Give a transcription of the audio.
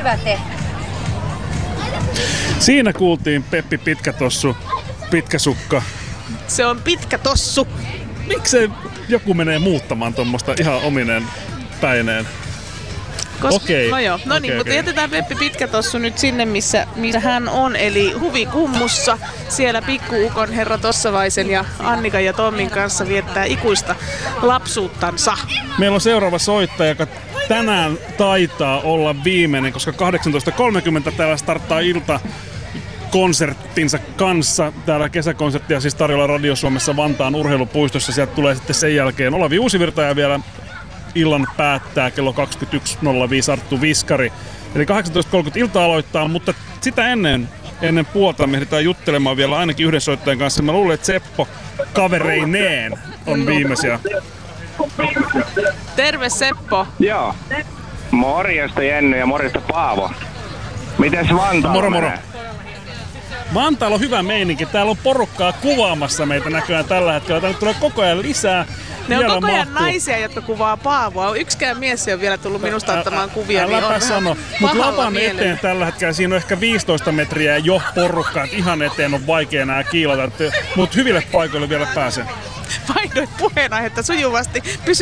hyvä tehtävä. Siinä kuultiin Peppi Pitkätossu, Pitkäsukka. Se on pitkä tossu. Miksei joku menee muuttamaan tuommoista ihan omineen päineen? Okei. No joo, no niin, mutta jätetään Peppi Pitkätossu nyt sinne, missä hän on, eli huvikummussa. Siellä pikkuukon herra Tossavaisen ja Annikan ja Tommin kanssa viettää ikuista lapsuuttansa. Meillä on seuraava soittaja, joka tänään taitaa olla viimeinen, koska 18.30 täällä starttaa ilta konserttinsa kanssa. Täällä kesäkonserttia siis tarjolla Radio Suomessa Vantaan urheilupuistossa. Sieltä tulee sitten sen jälkeen Olavi Uusivirta ja vielä illan päättää kello 21.05 Arttu Viskari. Eli 18.30 ilta aloittaa, mutta sitä ennen puolta me ehditään juttelemaan vielä ainakin yhden soittajan kanssa. Mä luulen, että Seppo kavereineen on viimeisiä. Terve Seppo! Joo. Morjesta Jenny ja morjesta Paavo. Mites Vantaalla menee? Vantaalla on hyvä meininki. Täällä on porukkaa kuvaamassa meitä näköjään tällä hetkellä. Tänne tulee koko ajan lisää. Ne on koko ajan naisia, jotka kuvaa Paavoa. Yksikään mies ei ole vielä tullut minusta ottamaan kuvia. Äläpä sano. Mutta lavan eteen tällä hetkellä siinä on ehkä 15 metriä jo porukkaa. Ihan eteen on vaikea enää kiilata. Mutta hyville paikoille vielä pääsen. Vaihdoit puheenaihetta sujuvasti. Pysy